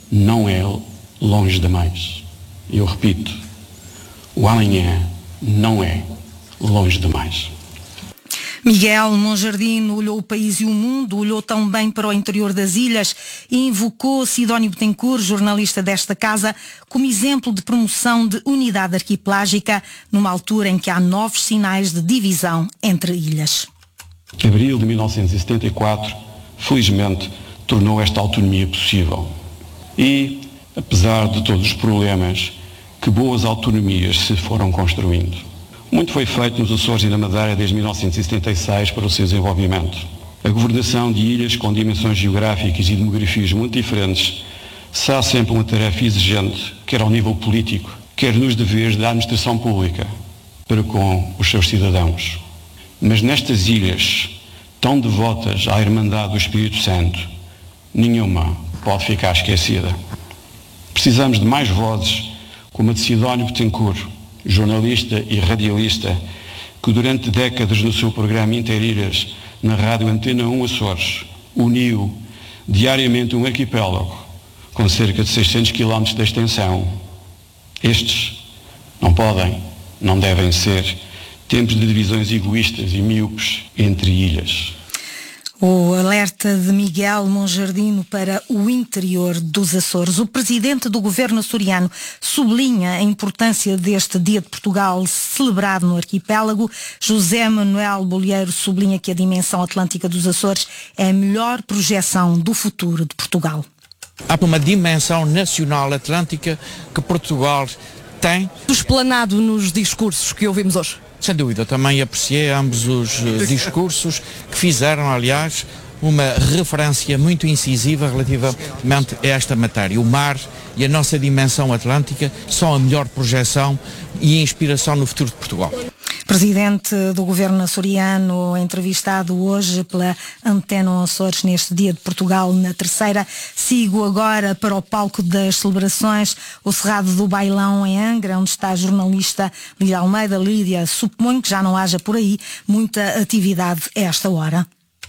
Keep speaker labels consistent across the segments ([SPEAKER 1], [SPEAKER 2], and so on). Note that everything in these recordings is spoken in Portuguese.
[SPEAKER 1] não é longe demais. Eu repito, o amanhã não é longe demais.
[SPEAKER 2] Miguel Monjardino olhou o país e o mundo, olhou também para o interior das ilhas e invocou Sidónio Betancourt, jornalista desta casa, como exemplo de promoção de unidade arquipelágica numa altura em que há novos sinais de divisão entre ilhas.
[SPEAKER 1] Abril de 1974, felizmente, tornou esta autonomia possível. E, apesar de todos os problemas, que boas autonomias se foram construindo. Muito foi feito nos Açores e na Madeira desde 1976 para o seu desenvolvimento. A governação de ilhas com dimensões geográficas e demografias muito diferentes será sempre uma tarefa exigente, quer ao nível político, quer nos deveres da administração pública, para com os seus cidadãos. Mas nestas ilhas, tão devotas à Irmandade do Espírito Santo, nenhuma pode ficar esquecida. Precisamos de mais vozes, como a de Sidónio Betancourt, jornalista e radialista, que durante décadas no seu programa Interilhas, na rádio Antena 1 Açores, uniu diariamente um arquipélago com cerca de 600 km de extensão. Estes não podem, não devem ser tempos de divisões egoístas e míopes entre ilhas.
[SPEAKER 2] O alerta de Miguel Monjardino para o interior dos Açores. O presidente do governo açoriano sublinha a importância deste Dia de Portugal celebrado no arquipélago. José Manuel Bolheiro sublinha que a dimensão atlântica dos Açores é a melhor projeção do futuro de Portugal.
[SPEAKER 3] Há uma dimensão nacional atlântica que Portugal tem.
[SPEAKER 4] Explanado nos discursos que ouvimos hoje.
[SPEAKER 3] Sem dúvida, também apreciei ambos os discursos que fizeram, aliás, uma referência muito incisiva relativamente a esta matéria. O mar e a nossa dimensão atlântica são a melhor projeção e inspiração no futuro de Portugal.
[SPEAKER 2] Presidente do governo açoriano, entrevistado hoje pela Antena Açores neste Dia de Portugal na terceira. Sigo agora para o palco das celebrações, o Cerrado do Bailão em Angra, onde está a jornalista Lídia Almeida. Lídia, suponho que já não haja por aí muita atividade a esta hora.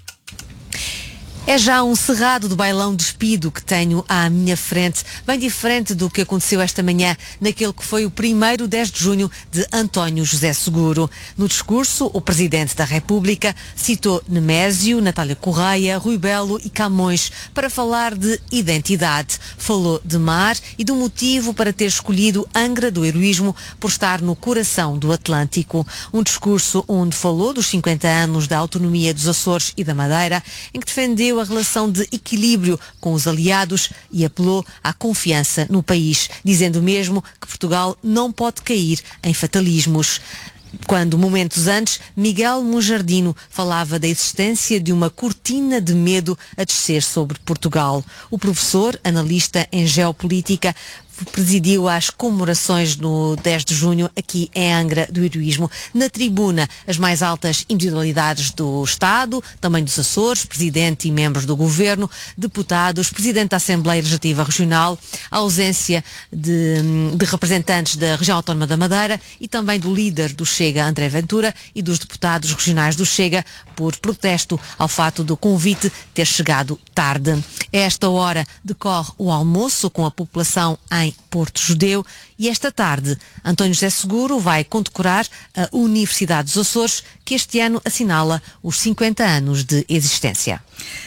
[SPEAKER 5] É já um cerrado do bailão despido que tenho à minha frente, bem diferente do que aconteceu esta manhã naquele que foi o primeiro 10 de junho de António José Seguro. No discurso, o Presidente da República citou Nemésio, Natália Correia, Rui Belo e Camões para falar de identidade. Falou de mar e do motivo para ter escolhido Angra do Heroísmo por estar no coração do Atlântico. Um discurso onde falou dos 50 anos da autonomia dos Açores e da Madeira, em que defendeu a relação de equilíbrio com os aliados e apelou à confiança no país, dizendo mesmo que Portugal não pode cair em fatalismos. Quando, momentos antes, Miguel Monjardino falava da existência de uma cortina de medo a descer sobre Portugal. O professor, analista em geopolítica, presidiu as comemorações no 10 de junho aqui em Angra do Heroísmo. Na tribuna, as mais altas individualidades do Estado, também dos Açores, presidente e membros do governo, deputados, presidente da Assembleia Legislativa Regional, a ausência de representantes da região autónoma da Madeira e também do líder do Chega, André Ventura, e dos deputados regionais do Chega, por protesto ao fato do convite ter chegado tarde. A esta hora decorre o almoço com a população em Porto Judeu e esta tarde António José Seguro vai condecorar a Universidade dos Açores, que este ano assinala os 50 anos de existência.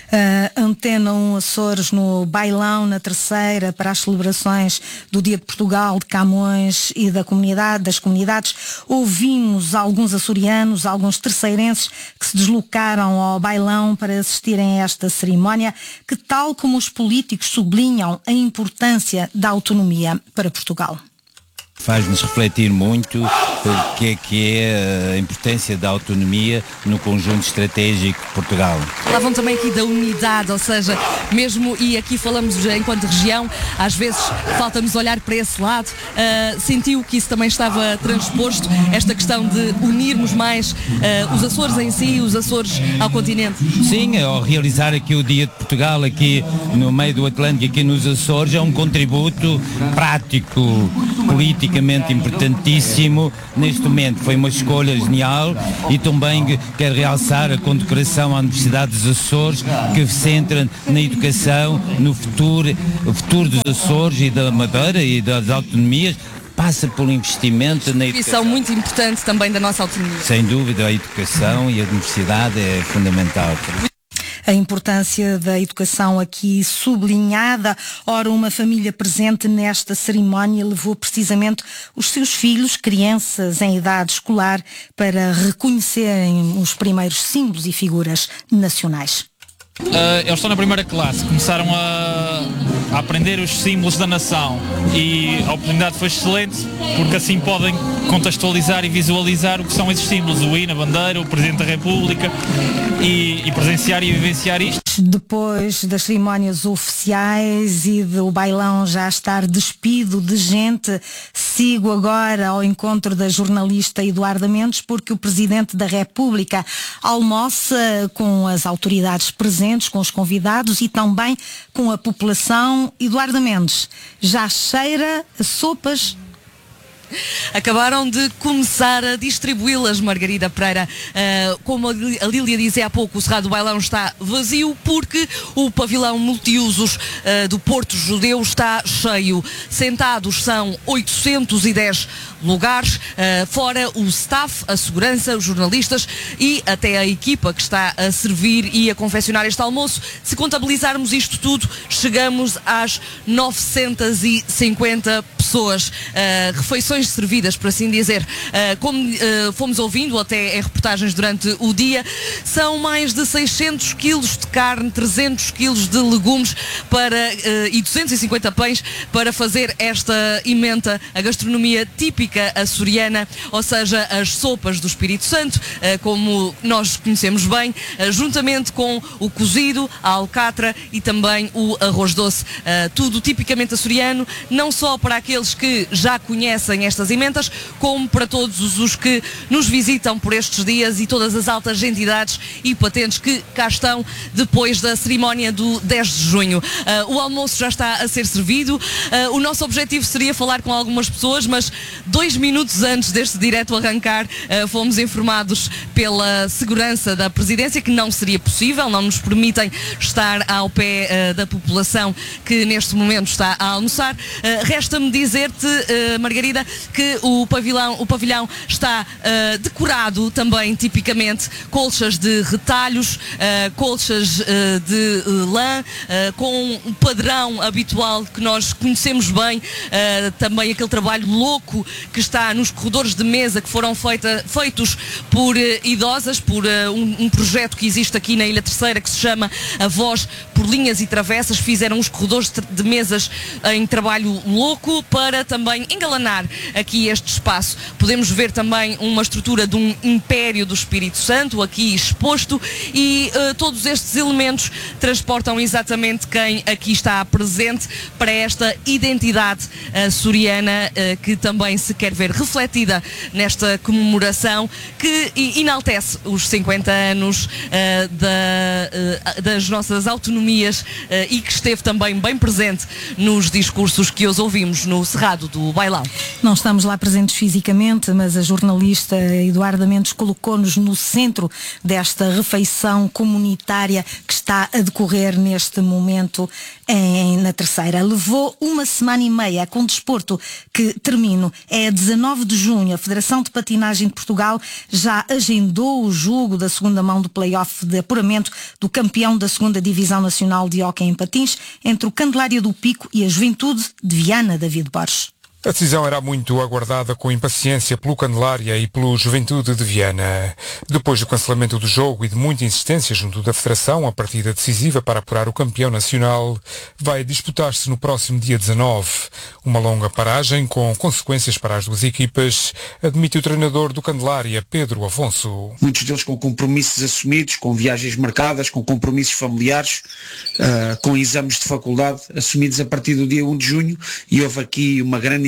[SPEAKER 2] Antena 1 Açores no bailão na terceira para as celebrações do Dia de Portugal, de Camões e das comunidades. Ouvimos alguns açorianos, alguns terceirenses que se deslocaram ao bailão para assistirem a esta cerimónia que, tal como os políticos, sublinham a importância da autonomia para Portugal.
[SPEAKER 6] Faz-nos refletir muito o que é a importância da autonomia no conjunto estratégico de Portugal.
[SPEAKER 4] Falavam também aqui da unidade, ou seja, mesmo, e aqui falamos enquanto região, às vezes falta-nos olhar para esse lado. Sentiu que isso também estava transposto, esta questão de unirmos mais os Açores em si, os Açores ao continente?
[SPEAKER 6] Sim, ao realizar aqui o Dia de Portugal, aqui no meio do Atlântico, aqui nos Açores, é um contributo prático, politicamente importantíssimo neste momento. Foi uma escolha genial e também quero realçar a condecoração à Universidade dos Açores, que se centra na educação, no futuro dos Açores e da Madeira e das autonomias, passa por investimento na educação.
[SPEAKER 4] Muito importante também da nossa autonomia.
[SPEAKER 6] Sem dúvida, a educação e a universidade é fundamental.
[SPEAKER 2] A importância da educação aqui sublinhada. Ora, uma família presente nesta cerimónia levou precisamente os seus filhos, crianças em idade escolar, para reconhecerem os primeiros símbolos e figuras nacionais.
[SPEAKER 7] Eles estão na primeira classe, começaram a aprender os símbolos da nação e a oportunidade foi excelente porque assim podem contextualizar e visualizar o que são esses símbolos, o hino, a bandeira, o Presidente da República e presenciar e vivenciar isto.
[SPEAKER 2] Depois das cerimónias oficiais e do bailão já estar despido de gente, sigo agora ao encontro da jornalista Eduarda Mendes, porque o Presidente da República almoça com as autoridades presentes, com os convidados e também com a população. Eduarda Mendes, já cheira a sopas?
[SPEAKER 4] Acabaram de começar a distribuí-las, Margarida Pereira. Como a Lília dizia há pouco, o Cerrado do Bailão está vazio porque o pavilhão multiusos do Porto Judeu está cheio. Sentados são 810 lugares, fora o staff, a segurança, os jornalistas e até a equipa que está a servir e a confeccionar este almoço. Se contabilizarmos isto tudo, chegamos às 950 pessoas. Refeições servidas, por assim dizer. Como fomos ouvindo até em reportagens durante o dia, são mais de 600 quilos de carne, 300 quilos de legumes e 250 pães para fazer esta emenda, a gastronomia típica açoriana, ou seja, as sopas do Espírito Santo, como nós conhecemos bem, juntamente com o cozido, a alcatra e também o arroz doce. Tudo tipicamente açoriano, não só para aqueles que já conhecem estas emendas, como para todos os que nos visitam por estes dias e todas as altas entidades e patentes que cá estão depois da cerimónia do 10 de junho. O almoço já está a ser servido. O nosso objetivo seria falar com algumas pessoas, mas 2 minutos antes deste direto arrancar, fomos informados pela segurança da Presidência que não seria possível, não nos permitem estar ao pé da população que neste momento está a almoçar. Resta-me dizer-te, Margarida, que o pavilhão está decorado também tipicamente, colchas de retalhos, colchas de lã, com um padrão habitual que nós conhecemos bem, também aquele trabalho louco que está nos corredores de mesa que foram feitos por idosas, por um projeto que existe aqui na Ilha Terceira que se chama A Voz por Linhas e Travessas. Fizeram os corredores de mesas em trabalho louco para também engalanar aqui este espaço. Podemos ver também uma estrutura de um império do Espírito Santo aqui exposto e todos estes elementos transportam exatamente quem aqui está presente para esta identidade açoriana que também se quer ver refletida nesta comemoração que enaltece os 50 anos das nossas autonomias e que esteve também bem presente nos discursos que hoje ouvimos no Cerrado do Bailão.
[SPEAKER 2] Não estamos lá presentes fisicamente, mas a jornalista Eduarda Mendes colocou-nos no centro desta refeição comunitária que está a decorrer neste momento na Terceira. Levou 1 semana e meia com desporto que termino. É 19 de junho. A Federação de Patinagem de Portugal já agendou o jogo da segunda mão do play-off de apuramento do campeão da segunda Divisão Nacional de Hóquei em Patins entre o Candelária do Pico e a Juventude de Viana, David Borges.
[SPEAKER 8] A decisão era muito aguardada com impaciência pelo Candelária e pelo Juventude de Viana. Depois do cancelamento do jogo e de muita insistência junto da Federação, a partida decisiva para apurar o campeão nacional vai disputar-se no próximo dia 19. Uma longa paragem com consequências para as duas equipas, admite o treinador do Candelária, Pedro Afonso.
[SPEAKER 9] Muitos deles com compromissos assumidos, com viagens marcadas, com compromissos familiares, com exames de faculdade assumidos a partir do dia 1 de junho e houve aqui uma grande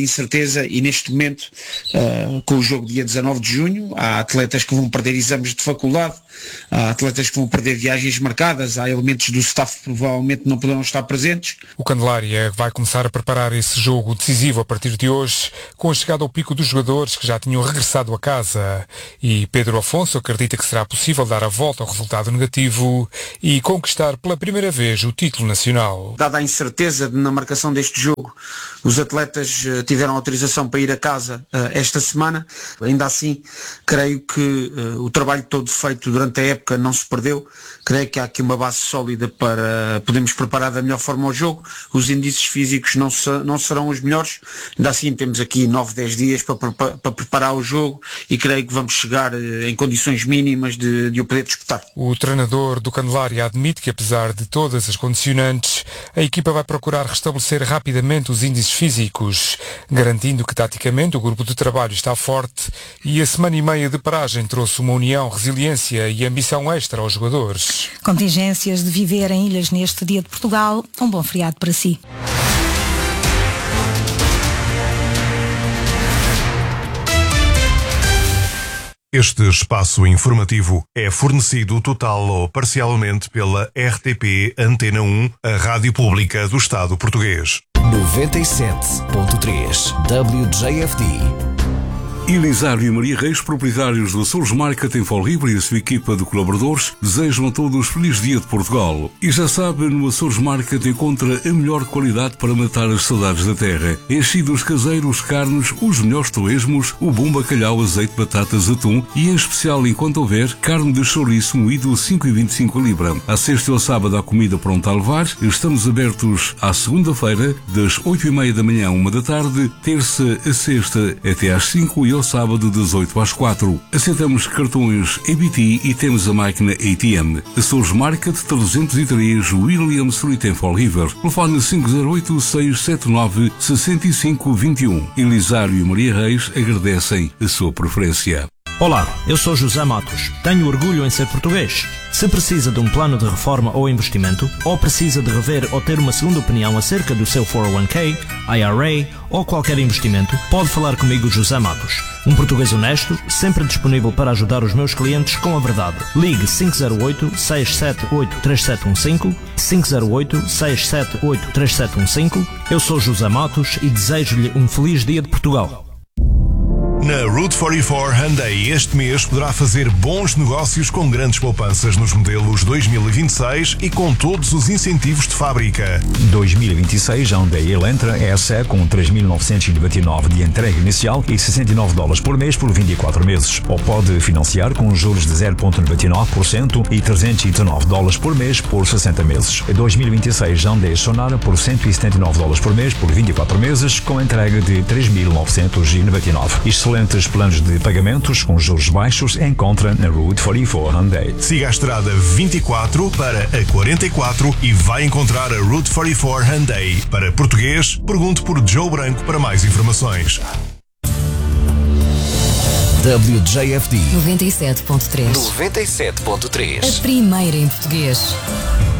[SPEAKER 9] incerteza e neste momento, com o jogo dia 19 de junho, há atletas que vão perder exames de faculdade, há atletas que vão perder viagens marcadas, há elementos do staff que provavelmente não poderão estar presentes.
[SPEAKER 8] O Candelária vai começar a preparar esse jogo decisivo a partir de hoje, com a chegada ao pico dos jogadores que já tinham regressado a casa. E Pedro Afonso acredita que será possível dar a volta ao resultado negativo e conquistar pela primeira vez o título nacional.
[SPEAKER 9] Dada a incerteza na marcação deste jogo, os atletas tiveram autorização para ir a casa esta semana. Ainda assim, creio que o trabalho todo feito durante a época não se perdeu. Creio que há aqui uma base sólida para podermos preparar da melhor forma o jogo. Os índices físicos não serão os melhores. Ainda assim, temos aqui 9-10 dias para preparar o jogo e creio que vamos chegar em condições mínimas de o poder disputar.
[SPEAKER 8] O treinador do Candelária admite que, apesar de todas as condicionantes, a equipa vai procurar restabelecer rapidamente os índices físicos, garantindo que taticamente o grupo de trabalho está forte e a semana e meia de paragem trouxe uma união, resiliência e ambição extra aos jogadores.
[SPEAKER 2] Contingências de viver em Ilhas neste Dia de Portugal. Um bom feriado para si.
[SPEAKER 10] Este espaço informativo é fornecido total ou parcialmente pela RTP Antena 1, a Rádio Pública do Estado Português.
[SPEAKER 11] 97.3 WJFD.
[SPEAKER 12] Elisário e Maria Reis, proprietários do Açores Market em Folribre e a sua equipa de colaboradores, desejam a todos feliz Dia de Portugal. E já sabe, no Açores Market encontra a melhor qualidade para matar as saudades da terra. Enchidos caseiros, carnes, os melhores torresmos, o bom bacalhau, azeite, batatas, atum e, em especial, enquanto houver, carne de chouriço moído 5,25 a libra. À sexta e ao sábado há comida pronta a levar. Estamos abertos à segunda-feira, das 8h30 da manhã à 1 da tarde, terça a sexta até às 5 e ao sábado das 8 às 4. Aceitamos cartões EBT e temos a máquina ATM. Açores Market 303 William Street em Fall River. Telefone 508-679-6521. Elisário e Maria Reis agradecem a sua preferência.
[SPEAKER 13] Olá, eu sou José Matos. Tenho orgulho em ser português. Se precisa de um plano de reforma ou investimento, ou precisa de rever ou ter uma segunda opinião acerca do seu 401k, IRA ou qualquer investimento, pode falar comigo, José Matos. Um português honesto, sempre disponível para ajudar os meus clientes com a verdade. Ligue 508-678-3715, 508-678-3715. Eu sou José Matos e desejo-lhe um feliz Dia de Portugal.
[SPEAKER 10] Na Route 44 Hyundai este mês poderá fazer bons negócios com grandes poupanças nos modelos 2026 e com todos os incentivos de fábrica.
[SPEAKER 14] 2026 Hyundai Elantra SE com 3.999 de entrega inicial e $69 por mês por 24 meses. Ou pode financiar com juros de 0,99% e $319 por mês por 60 meses. 2026 Hyundai Sonara por $179 por mês por 24 meses com entrega de 3.999. Excelentes planos de pagamentos com juros baixos encontra na Route 44 Hyundai.
[SPEAKER 10] Siga a estrada 24 para a 44 e vai encontrar a Route 44 Hyundai. Para português, pergunte por Joe Branco para mais informações.
[SPEAKER 11] WJFD
[SPEAKER 15] 97.3.
[SPEAKER 11] 97.3.
[SPEAKER 15] A primeira em português.